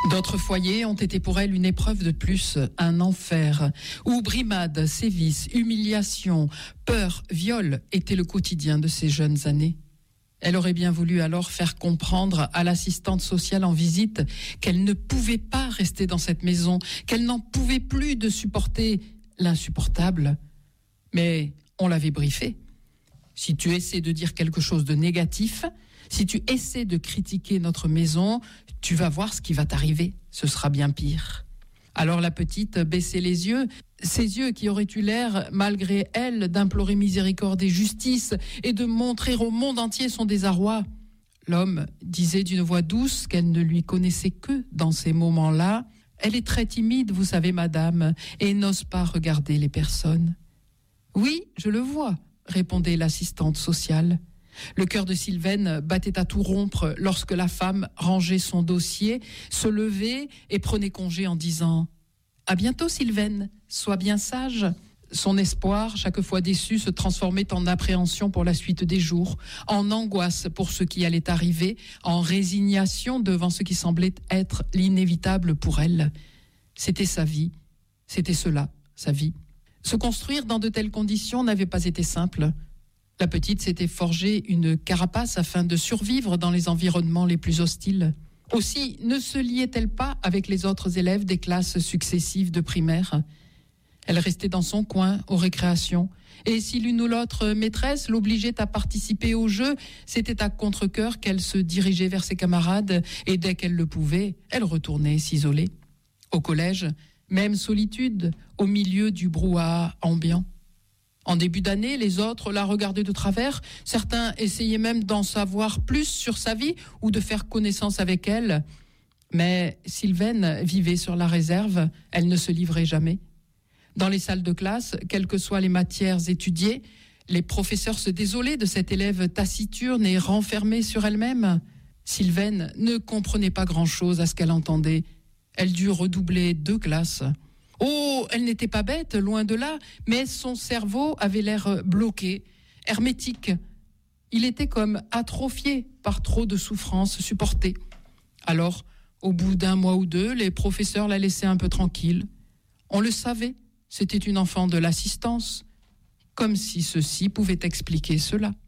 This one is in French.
D'autres foyers ont été pour elle une épreuve de plus, un enfer, où brimades, sévices, humiliations, peur, viol étaient le quotidien de ces jeunes années. Elle aurait bien voulu alors faire comprendre à l'assistante sociale en visite qu'elle ne pouvait pas rester dans cette maison, qu'elle n'en pouvait plus de supporter l'insupportable. Mais on l'avait briefée. Si tu essaies de dire quelque chose de négatif, si tu essaies de critiquer notre maison, tu vas voir ce qui va t'arriver. Ce sera bien pire. Alors la petite baissait les yeux, ses yeux qui auraient eu l'air, malgré elle, d'implorer miséricorde et justice et de montrer au monde entier son désarroi. L'homme disait d'une voix douce qu'elle ne lui connaissait que dans ces moments-là. Elle est très timide, vous savez, madame, et n'ose pas regarder les personnes. Oui, je le vois, répondait l'assistante sociale. Le cœur de Sylvaine battait à tout rompre lorsque la femme rangeait son dossier, se levait et prenait congé en disant « À bientôt Sylvaine, sois bien sage ». Son espoir, chaque fois déçu, se transformait en appréhension pour la suite des jours, en angoisse pour ce qui allait arriver, en résignation devant ce qui semblait être l'inévitable pour elle. C'était sa vie, c'était cela, sa vie. Se construire dans de telles conditions n'avait pas été simple. La petite s'était forgé une carapace afin de survivre dans les environnements les plus hostiles. Aussi, ne se liait-elle pas avec les autres élèves des classes successives de primaire ? Elle restait dans son coin, aux récréations. Et si l'une ou l'autre maîtresse l'obligeait à participer au jeu, c'était à contre-cœur qu'elle se dirigeait vers ses camarades et dès qu'elle le pouvait, elle retournait s'isoler. Au collège, même solitude, au milieu du brouhaha ambiant. En début d'année, les autres la regardaient de travers. Certains essayaient même d'en savoir plus sur sa vie ou de faire connaissance avec elle. Mais Sylvaine vivait sur la réserve, elle ne se livrait jamais. Dans les salles de classe, quelles que soient les matières étudiées, les professeurs se désolaient de cette élève taciturne et renfermée sur elle-même. Sylvaine ne comprenait pas grand-chose à ce qu'elle entendait. Elle dut redoubler 2 classes. Oh, elle n'était pas bête, loin de là, mais son cerveau avait l'air bloqué, hermétique. Il était comme atrophié par trop de souffrances supportées. Alors, au bout d'1 mois ou 2, les professeurs la laissaient un peu tranquille. On le savait, c'était une enfant de l'assistance, comme si ceci pouvait expliquer cela.